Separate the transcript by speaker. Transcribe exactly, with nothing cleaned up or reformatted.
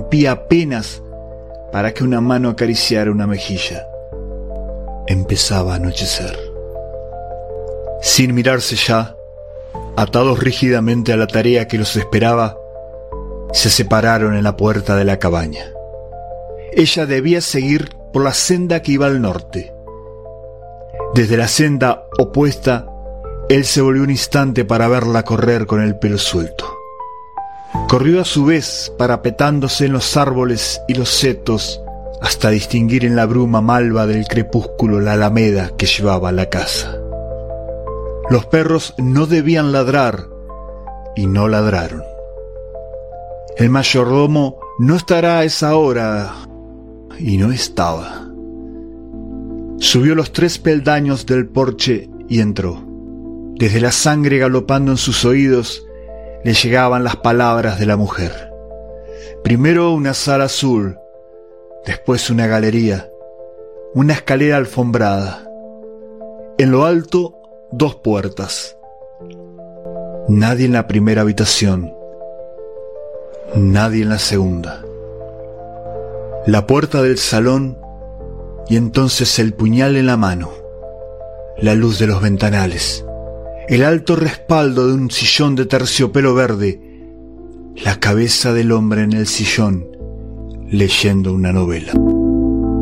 Speaker 1: rompía apenas para que una mano acariciara una mejilla. Empezaba a anochecer. Sin mirarse ya, atados rígidamente a la tarea que los esperaba, se separaron en la puerta de la cabaña. Ella debía seguir por la senda que iba al norte. Desde la senda opuesta, él se volvió un instante para verla correr con el pelo suelto. Corrió a su vez, parapetándose en los árboles y los setos, hasta distinguir en la bruma malva del crepúsculo la alameda que llevaba a la casa. Los perros no debían ladrar, y no ladraron. El mayordomo no estará a esa hora, y no estaba. Subió los tres peldaños del porche y entró. Desde la sangre galopando en sus oídos le llegaban las palabras de la mujer. Primero una sala azul, después una galería, una escalera alfombrada. En lo alto, dos puertas. Nadie en la primera habitación, nadie en la segunda. La puerta del salón y entonces el puñal en la mano, la luz de los ventanales, el alto respaldo de un sillón de terciopelo verde, la cabeza del hombre en el sillón leyendo una novela.